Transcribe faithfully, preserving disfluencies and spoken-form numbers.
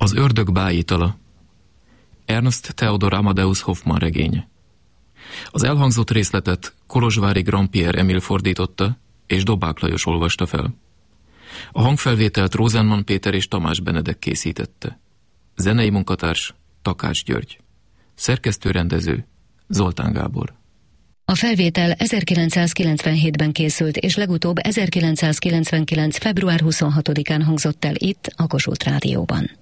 Az ördög bájitala. Ernst Theodor Amadeus Hoffmann regénye. Az elhangzott részletet kolozsvári Grand-Pierre Emil fordította, és Dobák Lajos olvasta fel. A hangfelvételt Rosenmann Péter és Tamás Benedek készítette. Zenei munkatárs Takács György. Szerkesztő-rendező Zoltán Gábor. A felvétel ezerkilencszázkilencvenhétben készült, és legutóbb ezerkilencszázkilencvenkilenc. február huszonhatodikán hangzott el itt, a Kossuth Rádióban.